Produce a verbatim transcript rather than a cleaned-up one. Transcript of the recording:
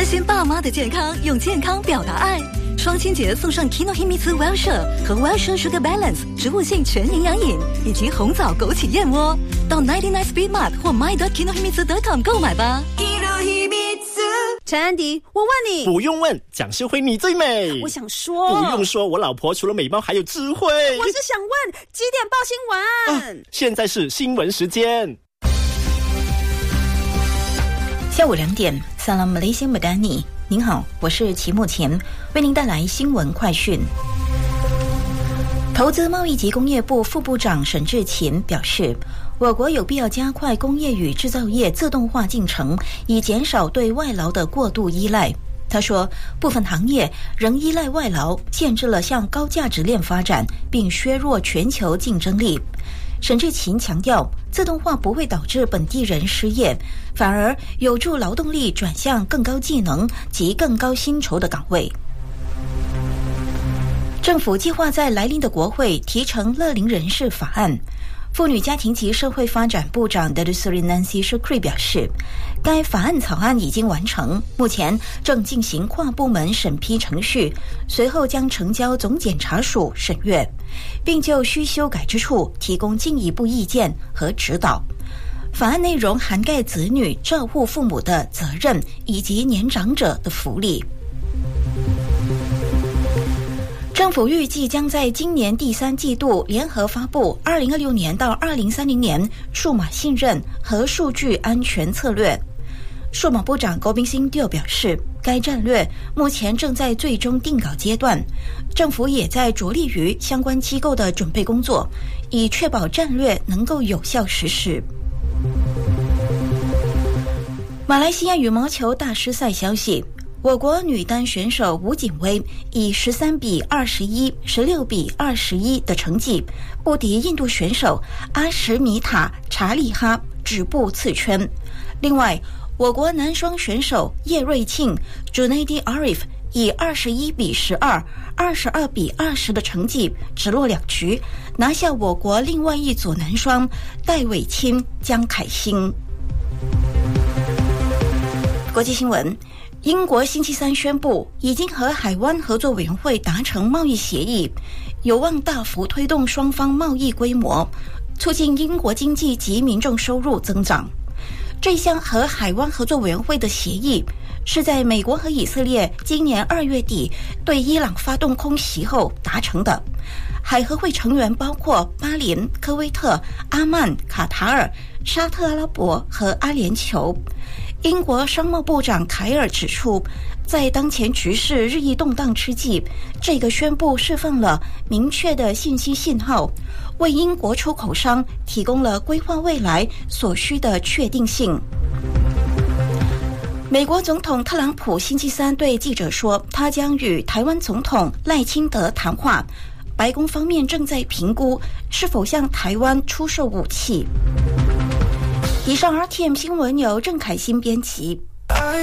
关心爸妈的健康，用健康表达爱。双亲节送上 Kinohimitsu Wellshire 和 Wellshire Sugar Balance 植物性全营养饮，以及红枣枸杞燕窝。到九十九 Speed Mart 或 my dot kinohimitsu dot com 购买吧。 陈安迪，我问你， 不用问，蒋世辉你最美。 我想说， 不用说，我老婆除了美貌还有智慧。 我是想问，几点报新闻？ 啊，现在是新闻时间。 下午两点 Salam Malaysia Madani， 您好，我是齐木前，为您带来新闻快讯。投资贸易及工业部副部长沈志勤表示，我国有必要加快工业与制造业自动化进程，以减少对外劳的过度依赖。他说，部分行业仍依赖外劳，限制了向高价值链发展，并削弱全球竞争力。沈志勤强调，自动化不会导致本地人失业，反而有助劳动力转向更高技能及更高薪酬的岗位。政府计划在来临的国会提成乐龄人士法案。妇女家庭及社会发展部长 Datuk Seri Nancy Shukri 表示，该法案草案已经完成，目前正进行跨部门审批程序，随后将呈交总检察署审阅，并就需修改之处提供进一步意见和指导。法案内容涵盖子女照护父母的责任以及年长者的福利。政府预计将在今年第三季度联合发布二零二六年到二零三零年数码信任和数据安全策略。数码部长高宾辛迪表示，该战略目前正在最终定稿阶段，政府也在着力于相关机构的准备工作，以确保战略能够有效实施。马来西亚羽毛球大师赛消息，我国女单选手吴锦薇以十三比二十一、十六比二十一的成绩不敌印度选手阿什米塔查利哈，止步次圈。另外，我国男双选手叶瑞庆 Junaidi Arif 以二十一比十二、二十二比二十的成绩直落两局，拿下我国另外一组男双戴伟钦、江凯欣。国际新闻，英国星期三宣布，已经和海湾合作委员会达成贸易协议，有望大幅推动双方贸易规模，促进英国经济及民众收入增长。这项和海湾合作委员会的协议是在美国和以色列今年二月底对伊朗发动空袭后达成的。海合会成员包括巴林、科威特、阿曼、卡塔尔、沙特阿拉伯和阿联酋。英国商贸部长凯尔指出，在当前局势日益动荡之际，这个宣布释放了明确的信息信号，为英国出口商提供了规划未来所需的确定性。美国总统特朗普星期三对记者说，他将与台湾总统赖清德谈话，白宫方面正在评估是否向台湾出售武器。以上 R T M 新闻由郑凯欣编辑。